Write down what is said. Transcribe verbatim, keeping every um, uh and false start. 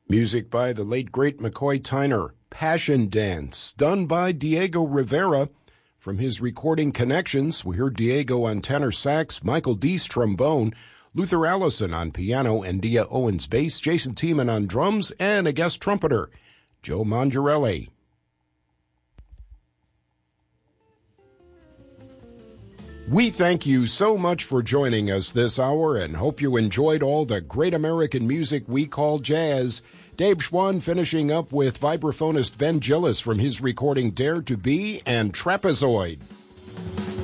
Music by the late great McCoy Tyner. Passion Dance, done by Diego Rivera. From his recording Connections, we heard Diego on tenor sax, Michael Deese trombone, Luther Allison on piano, and Dia Owens bass, Jason Tiemann on drums, and a guest trumpeter, Joe Mangiarelli. We thank you so much for joining us this hour and hope you enjoyed all the great American music we call jazz. Dave Schwann finishing up with vibraphonist Ben Gillis from his recording Dare to Be and Trapezoid.